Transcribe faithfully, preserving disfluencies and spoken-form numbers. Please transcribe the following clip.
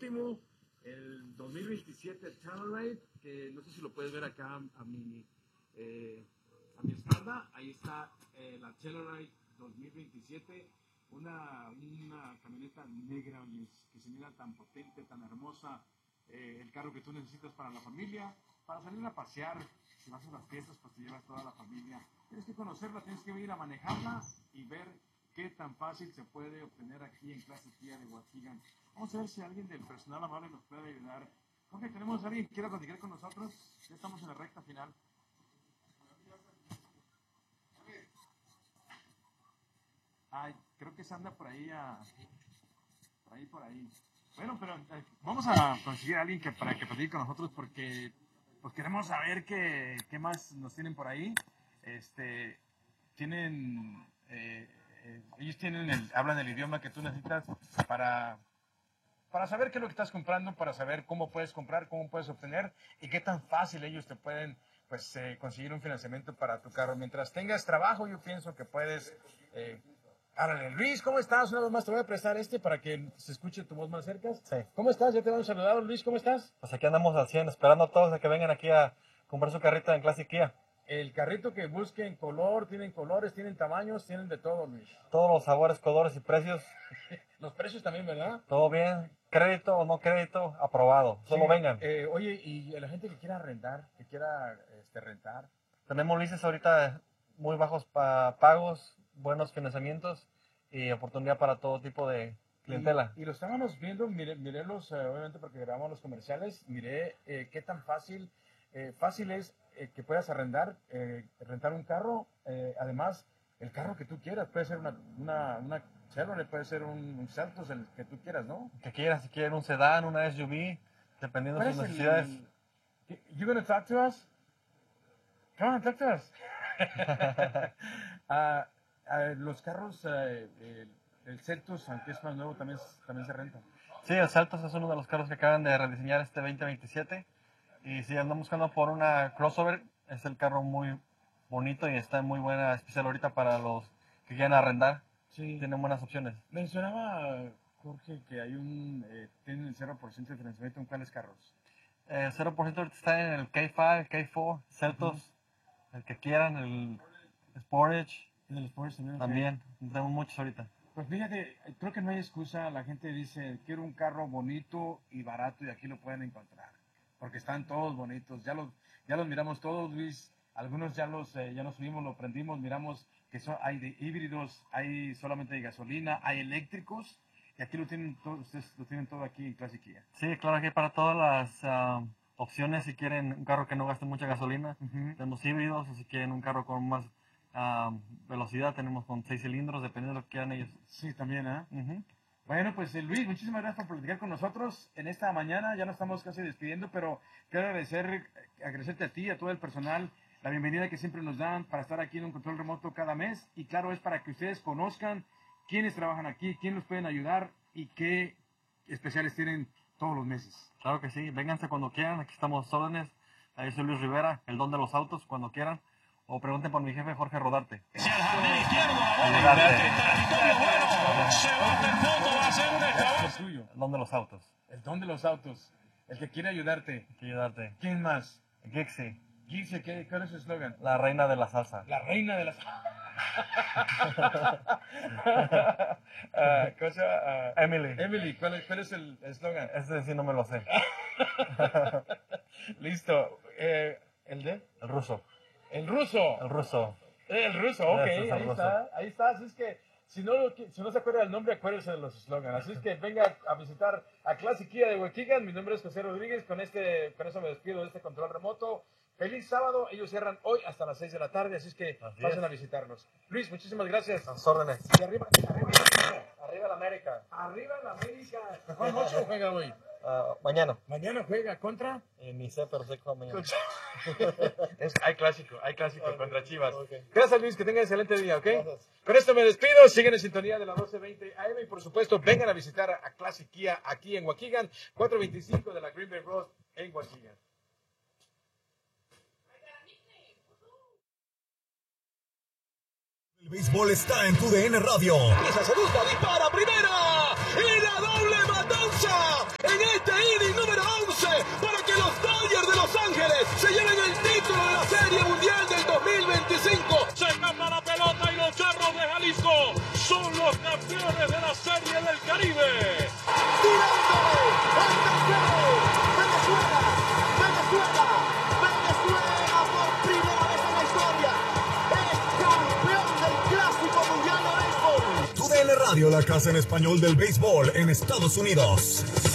último, el dos mil veintisiete Telluride, que no sé si lo puedes ver acá a mi, eh, a mi espalda. Ahí está eh, la Telluride dos mil veintisiete, una, una camioneta negra que se mira tan potente, tan hermosa, eh, el carro que tú necesitas para la familia, para salir a pasear. Si vas a las fiestas, pues te llevas toda la familia. Tienes que conocerla, tienes que ir a manejarla y ver qué tan fácil se puede obtener aquí en Classic Kia de Waukegan. Vamos a ver si alguien del personal amable nos puede ayudar. Jorge, tenemos a alguien que quiera platicar con nosotros. Ya estamos en la recta final. Ay, creo que se anda por ahí, a, por ahí, por ahí. Bueno, pero eh, vamos a conseguir a alguien que, para que platique con nosotros porque pues queremos saber qué, qué más nos tienen por ahí. Este, tienen, eh, eh, ellos tienen el, hablan el idioma que tú necesitas para, para saber qué es lo que estás comprando, para saber cómo puedes comprar, cómo puedes obtener y qué tan fácil ellos te pueden pues, eh, conseguir un financiamiento para tu carro. Mientras tengas trabajo, yo pienso que puedes... Eh, Árale, Luis, ¿cómo estás? Una vez más te voy a prestar este para que se escuche tu voz más cerca. Sí. ¿Cómo estás? Ya te hemos saludado, Luis, ¿cómo estás? Pues aquí andamos al cien, esperando a todos a que vengan aquí a comprar su carrito en Classic Kia. El carrito que busquen color, tienen colores, tienen tamaños, tienen de todo, Luis. Todos los sabores, colores y precios. Los precios también, ¿verdad? Todo bien, crédito o no crédito, aprobado. Solo Sí. vengan. Eh, oye, y la gente que quiera rentar, que quiera este, rentar. Tenemos leases ahorita muy bajos para pagos, buenos financiamientos y oportunidad para todo tipo de clientela. Y, y lo estábamos viendo, miré, miré los, eh, obviamente porque grabamos los comerciales, miré eh, qué tan fácil, eh, fácil es eh, que puedas arrendar, eh, rentar un carro, eh, además el carro que tú quieras, puede ser una, una, una Chevrolet, puede ser un, un Celtos, el que tú quieras, ¿no? Que quieras, si quieren un sedán, una S U V, dependiendo de sus necesidades. El, you gonna talk to us? Come on, talk to us. uh, uh, los carros, uh, el, el Celtos, aunque es más nuevo, también, también se renta. Sí, el Celtos es uno de los carros que acaban de rediseñar este veinte veintisiete. Y si andan buscando por una crossover, es el carro muy bonito y está en muy buena especial ahorita para los que quieran arrendar. Sí. Tienen buenas opciones. Mencionaba Jorge que hay un, eh, tienen el cero por ciento de financiamiento en cuáles carros. El cero por ciento ahorita está en el K cinco, el K cuatro, Celtos, uh-huh. El que quieran, el Sportage. El Sportage también. También, tenemos muchos ahorita. Pues fíjate, creo que no hay excusa. La gente dice, quiero un carro bonito y barato y aquí lo pueden encontrar. Porque están todos bonitos. Ya los, ya los miramos todos, Luis. Algunos ya los, eh, ya nos subimos, lo prendimos, miramos que son, hay de híbridos, hay solamente de gasolina, hay eléctricos. Y aquí lo tienen todo, ustedes lo tienen todo aquí en Classic Kia. Sí, claro, aquí para todas las uh, opciones, si quieren un carro que no gaste mucha gasolina, Uh-huh. tenemos híbridos, o si quieren un carro con más uh, velocidad, tenemos con seis cilindros, dependiendo de lo que quieran ellos. Sí, también, ¿eh? Uh-huh. Bueno, pues eh, Luis, muchísimas gracias por platicar con nosotros en esta mañana. Ya nos estamos casi despidiendo, pero quiero agradecer, agradecerte a ti y a todo el personal la bienvenida que siempre nos dan para estar aquí en un control remoto cada mes. Y claro, es para que ustedes conozcan quiénes trabajan aquí, quién los pueden ayudar y qué especiales tienen todos los meses. Claro que sí, vénganse cuando quieran, aquí estamos órdenes. Ahí soy Luis Rivera, el don de los autos, cuando quieran. O pregunten por mi jefe Jorge Rodarte. Se bate el fondo, va a ser un Es suyo. El don de los autos. El don de los autos. El que quiere ayudarte. Hay que ayudarte. ¿Quién más? Gixi, Gixi, ¿qué, ¿cuál es su eslogan? la reina de la salsa. La reina de las... uh, cosa, uh, Emily. Emily, ¿cuál es, cuál es el eslogan? Ese sí no me lo sé. Listo. Eh, ¿El de? El ruso. El ruso. El ruso. El ruso, ok. Ese es el Ahí ruso. está. Ahí está. Así es que si no, lo qui- si no se acuerda del nombre, acuérdese de los eslogans. Así es que venga a visitar a Classic Kia de Waukegan. Mi nombre es José Rodríguez. Con, este, con eso me despido de este control remoto. Feliz sábado. Ellos cierran hoy hasta las seis de la tarde. Así es que Así pasen es. a visitarnos. Luis, muchísimas gracias. Las órdenes. Y arriba, arriba, Arriba la América. arriba la América. ¿Cuál noche juega hoy? Uh, mañana. Mañana juega contra. Eh, ni sé, pero sé cómo mañana. Es, hay clásico, hay clásico Okay. contra Chivas. Okay. Gracias, Luis, que tengan excelente día, ¿ok? Gracias. Con esto me despido, siguen en sintonía de la doce veinte A M y por supuesto vengan a visitar a Classic Kia aquí en Waukegan, cuatrocientos veinticinco de la Green Bay Road en Waukegan. El béisbol está en tu D N Radio. Esa se busca, dispara primera y la doble matanza en este campeones de la Serie del Caribe. Tirándole el tercero. Venezuela, Venezuela, Venezuela por primera vez en la historia es campeón del Clásico Mundial de Béisbol. Tu D N Radio, la casa en español del béisbol en Estados Unidos.